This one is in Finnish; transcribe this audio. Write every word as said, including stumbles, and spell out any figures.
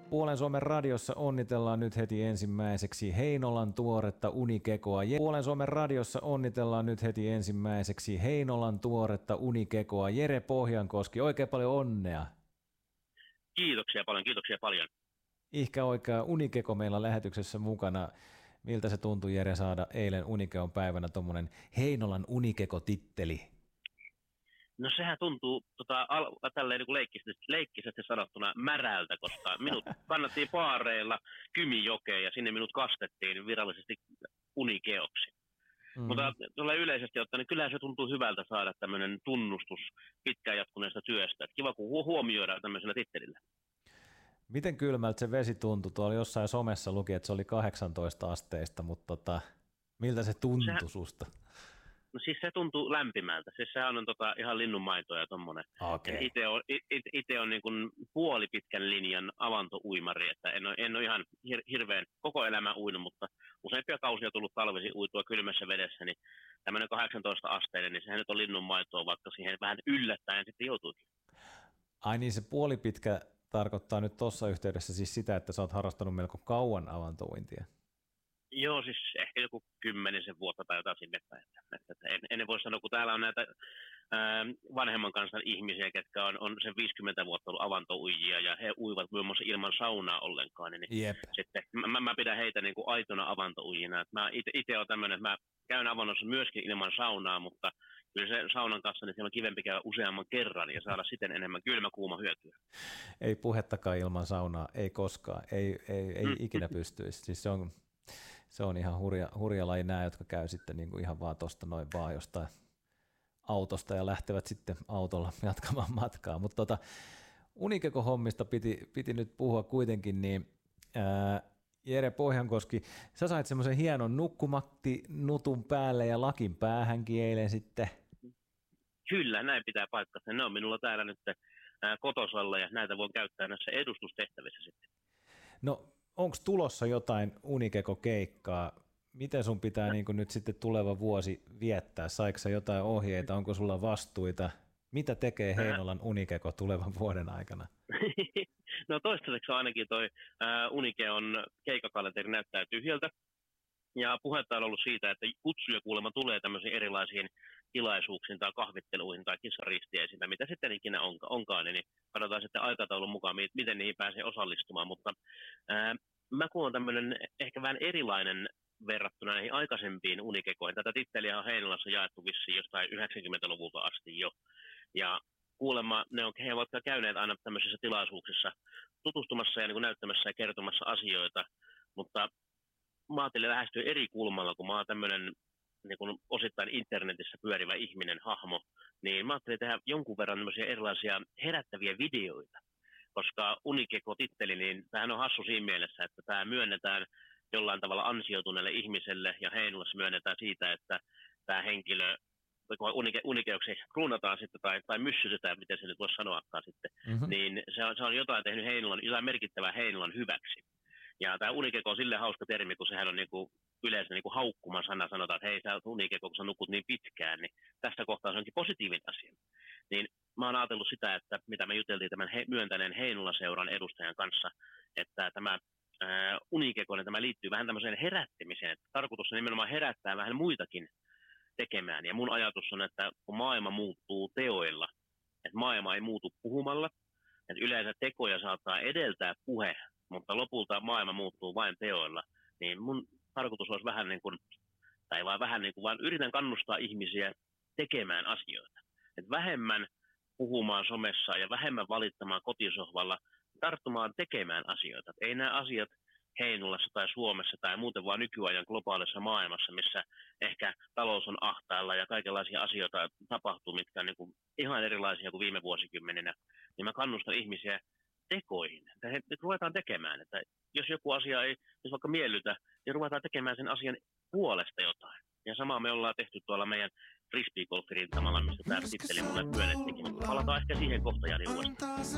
Puolen Suomen radiossa onnitellaan nyt heti ensimmäiseksi Heinolan tuoretta unikekoa. Puolen Suomen radiossa onnitellaan nyt heti ensimmäiseksi Heinolan tuoretta unikekoa. Jere Pohjankoski, oikein paljon onnea. Kiitoksia paljon, kiitoksia paljon. Ihkä oikea unikeko meillä lähetyksessä mukana. Miltä se tuntui, Jere, saada eilen Unikeon päivänä tuommoinen Heinolan unikeko-titteli? No sehän tuntuu tota, al- tälleen niin kuin leikkisesti, leikkisesti sanottuna märältä, koska minut kannattiin paareilla Kymijokeen ja sinne minut kastettiin virallisesti Unikeoksi. Mm. Mutta tulee yleisesti ottaen, niin kyllähän se tuntuu hyvältä saada tämmöinen tunnustus pitkään jatkuneesta työstä. Et kiva, kun huomioidaan tämmöisellä tittelillä. Miten kylmältä se vesi tuntui? Tuolla jossain somessa luki, että se oli kahdeksantoista asteista, mutta tota, miltä se tuntui Sehän... susta? No siis se tuntuu lämpimältä. Siis sehän on tota ihan linnunmaitoa ja tommonen. Okay. Itse on, it, ite on niin kuin puolipitkän linjan avantouimari, että en ole, en ole ihan hir, hirveän koko elämä uinut, mutta useimpia kausia on tullut talvesi uitua kylmässä vedessä, niin tämmöinen kahdeksantoista asteinen, niin sehän nyt on linnunmaitoa, vaikka siihen vähän yllättäen sitten joutuikin. Ai niin, se puolipitkä tarkoittaa nyt tuossa yhteydessä siis sitä, että sä oot harrastanut melko kauan avantouintia. Joo, siis ehkä joku kymmenisen vuotta tai jotain sinne päin. En, en voi sanoa, kun täällä on näitä ää, vanhemman kansan ihmisiä, ketkä on, on sen viisikymmentä vuotta ollut avantouijia, ja he uivat muun muassa ilman saunaa ollenkaan. Niin Jep. Sitten mä, mä pidän heitä niin kuin aitona avantouijina. Mä itse olen tämmöinen, että mä käyn avannossa myöskin ilman saunaa, mutta kyllä se saunan kanssa, niin siellä on kivempi käydä useamman kerran ja saada siten enemmän kylmä-kuuma hyötyä. Ei puhettakaan ilman saunaa, ei koskaan, ei, ei, ei mm. ikinä pystyisi. Siis se on... Se on ihan hurja, hurja laji nämä, jotka käy sitten niin kuin ihan vaan tuosta noin vaan jostain autosta ja lähtevät sitten autolla jatkamaan matkaa. Mutta tota, Unikeko-hommista piti, piti nyt puhua kuitenkin, niin ää, Jere Pohjankoski, sä sait semmoisen hienon nukkumatti-nutun päälle ja lakin päähänkin eilen sitten. Kyllä, näin pitää paikkansa. Ne on minulla täällä nyt ää, kotosalla ja näitä voin käyttää näissä edustustehtävissä sitten. No, onko tulossa jotain Unikeko-keikkaa? Miten sun pitää no. niin kun nyt sitten tuleva vuosi viettää? Saiko sä jotain ohjeita? Onko sulla vastuita? Mitä tekee Heinolan Unikeko tulevan vuoden aikana? No toistaiseksi ainakin toi uh, Unikeon keikkakalenteri näyttää tyhjältä. Ja puhetta on ollut siitä, että kutsuja kuulemma tulee tämmöisiin erilaisiin tilaisuuksiin tai kahvitteluihin tai kissaristiäisiin tai mitä sitten ikinä onka, onkaan, niin katsotaan sitten aikataulun mukaan, miten niihin pääsee osallistumaan. Mutta ää, mä kuulen tämmöinen ehkä vähän erilainen verrattuna näihin aikaisempiin Unikekoihin. Tätä titteliä on Heinolassa jaettu vissiin jostain yhdeksänkymmentäluvulta asti jo. Ja kuulemma ne on, he ovat käyneet aina tämmöisissä tilaisuuksissa tutustumassa ja niin kuin näyttämässä ja kertomassa asioita, mutta mä ajattelin lähestyä eri kulmalla, kun mä oon tämmöinen niin kuin osittain internetissä pyörivä ihminen, hahmo, niin mä ajattelin tehdä jonkun verran tämmöisiä erilaisia herättäviä videoita, koska Unikeko-titteli, niin tämähän on hassu siinä mielessä, että tämä myönnetään jollain tavalla ansioituneelle ihmiselle, ja Heinolassa myönnetään siitä, että tämä henkilö, kun unike, unikeoksi kruunataan sitten, tai, tai myssytetään, miten se nyt voisi sanoakaan sitten, mm-hmm. niin se on, se on jotain tehnyt Heinolan, jotain merkittävää Heinolan hyväksi. Ja tämä Unikeko on silleen hauska termi, kun sehän on niinku yleensä niinku haukkuman sana, sanotaan, että hei, sä Unikeko, kun sä nukut niin pitkään, niin tässä kohtaa se onkin positiivinen asia. Niin mä oon ajatellut sitä, että mitä me juteltiin tämän he, myöntäneen Heinola-seuran edustajan kanssa, että tämä ää, Unikeko, niin tämä liittyy vähän tämmöiseen herättämiseen. Tarkoitus on nimenomaan herättää vähän muitakin tekemään. Ja mun ajatus on, että kun maailma muuttuu teoilla, että maailma ei muutu puhumalla, että yleensä tekoja saattaa edeltää puhe, mutta lopulta maailma muuttuu vain teoilla, niin mun tarkoitus olisi vähän niin kuin, tai vaan vähän niin kuin, vaan yritän kannustaa ihmisiä tekemään asioita. Et vähemmän puhumaan somessa ja vähemmän valittamaan kotisohvalla, tarttumaan tekemään asioita. Et ei nämä asiat Heinolassa tai Suomessa tai muuten vaan nykyajan globaalissa maailmassa, missä ehkä talous on ahtaalla ja kaikenlaisia asioita tapahtuu, mitkä on niin kuin ihan erilaisia kuin viime vuosikymmeninä, niin mä kannustan ihmisiä tekoihin. Että he ruvetaan tekemään, että jos joku asia ei jos vaikka miellytä, niin ruvetaan tekemään sen asian puolesta jotain. Ja samaa me ollaan tehty tuolla meidän frisbeegolfirintamalla, missä tämä titteli mulle myönnettikin. Palataan ehkä siihen kohtaan, Jani, uudestaan.